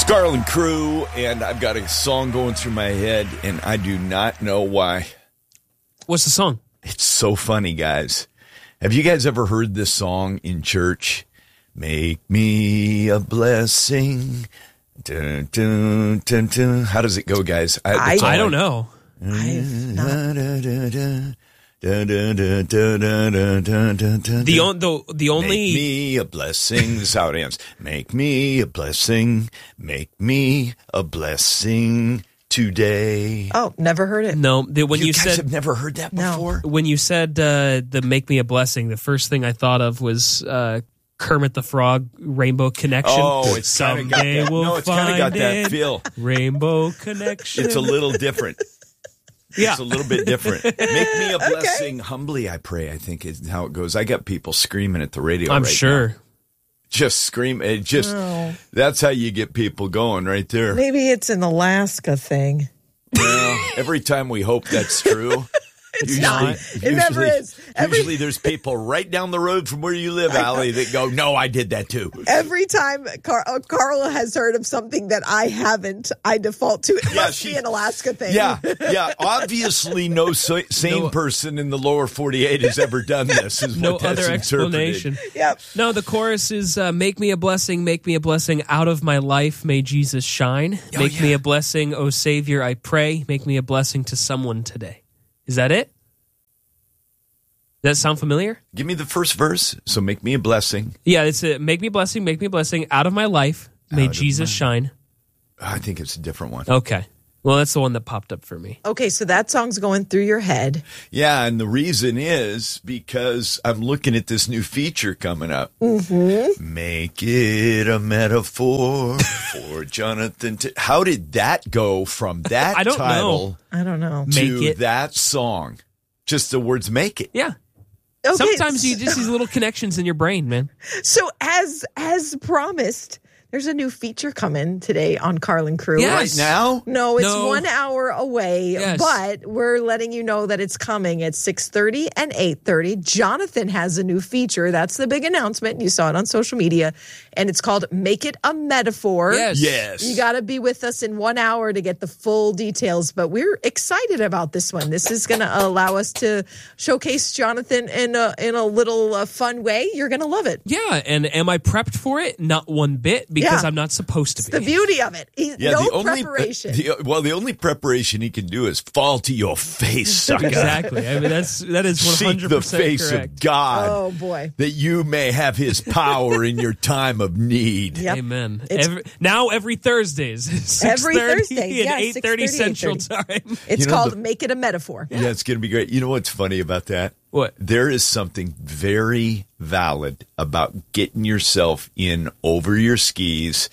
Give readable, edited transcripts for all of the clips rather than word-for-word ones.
Garland Crew, and I've got a song going through my head, and I do not know why. What's the song? It's so funny, guys. Have you guys ever heard this song in church? Make me a blessing. Dun, dun, dun, dun. How does it go, guys? I don't know. The only Make me a blessing. This is how it ends. Make me a blessing. Make me a blessing today. Oh, never heard it. No, when you guys said have never heard that before? when you said the "Make Me a Blessing," the first thing I thought of was Kermit the Frog, Rainbow Connection. Oh, it's kind of got Someday that. we'll No, it's kind of got that find feel. Rainbow Connection. It's a little different. Yeah. It's a little bit different. Make me a blessing, humbly I pray, I think is how it goes. I got people screaming at the radio I'm right sure. now. Just scream. It just, That's how you get people going right there. Maybe it's an Alaska thing. Well, every time we hope that's true. It's not. It never is. Usually there's people right down the road from where you live, Allie, that go, no, I did that too. Every time Carla has heard of something that I haven't, I default to it must be an Alaska thing. Yeah. Obviously, no sane person in the lower 48 has ever done this. Is No what that's other interpreted. explanation. Yep. No, the chorus is make me a blessing out of my life, may Jesus shine. Make me a blessing, O Savior, I pray. Make me a blessing to someone today. Is that it? Does that sound familiar? Give me the first verse. So make me a blessing. Yeah, it's a make me a blessing out of my life, may Jesus shine. I think it's a different one. Okay. Well, that's the one that popped up for me. Okay, so that song's going through your head. Yeah, and the reason is because I'm looking at this new feature coming up. Mm-hmm. Make it a metaphor for Jonathan. How did that go from that I don't title know. I don't know. to that song? Just the words "make it." Yeah. Okay, Sometimes you just these little connections in your brain, man. So as promised, there's a new feature coming today on Carlin Crew. Yes. Right now? No, it's No. 1 hour away, Yes. but we're letting you know that it's coming at 6:30 and 8:30. Jonathan has a new feature. That's the big announcement. You saw it on social media, and it's called Make It a Metaphor. Yes. You got to be with us in 1 hour to get the full details, but we're excited about this one. This is going to allow us to showcase Jonathan in a little fun way. You're going to love it. Yeah, and am I prepped for it? Not one bit, because I'm not supposed to be. The beauty of it. Preparation. The only preparation he can do is fall to your face, sucker. Exactly. I mean, that is 100% Seek the face correct. of God. Oh, boy. That you may have his power in your time of need. Yep. Amen. Every Thursdays, 6:30 Every Thursday, and 8:30 6:30, Central Time. It's called Make It a Metaphor. Yeah, it's going to be great. You know what's funny about that? What? There is something very valid about getting yourself in over your skis,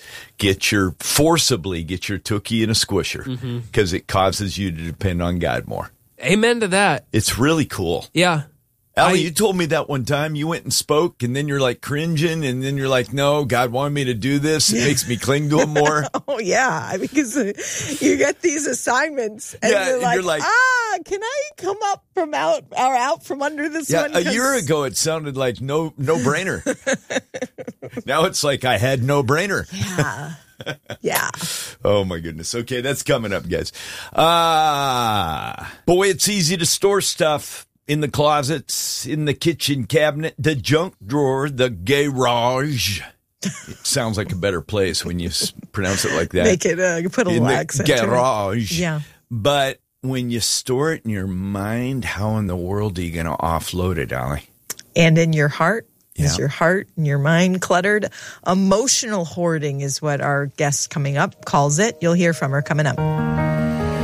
forcibly get your tookie in a squisher, because it causes you to depend on God more. Amen to that. It's really cool. Yeah. Allie, you told me that one time you went and spoke, and then you're like cringing, and then you're like, no, God wanted me to do this. It makes me cling to him more. Oh, yeah, because you get these assignments, and you're like, can I come up from out from under this one? A year ago, it sounded like no brainer. Now it's like I had no brainer. Yeah. Yeah. Oh, my goodness. Okay, that's coming up, guys. Boy, it's easy to store stuff. In the closets, in the kitchen cabinet, the junk drawer, the garage. It sounds like a better place when you pronounce it like that. Make it, put a little accent. In the garage. Yeah. But when you store it in your mind, how in the world are you going to offload it, Allie? And in your heart. Yeah. Is your heart and your mind cluttered? Emotional hoarding is what our guest coming up calls it. You'll hear from her coming up.